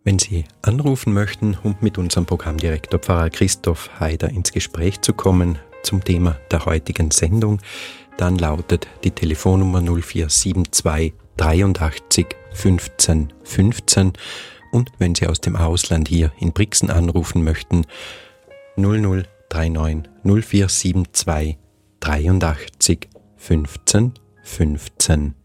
Wenn Sie anrufen möchten, um mit unserem Programmdirektor Pfarrer Christoph Haider ins Gespräch zu kommen zum Thema der heutigen Sendung, dann lautet die Telefonnummer 0472 83 15 15 und wenn Sie aus dem Ausland hier in Brixen anrufen möchten, 0039 0472 83 15 15.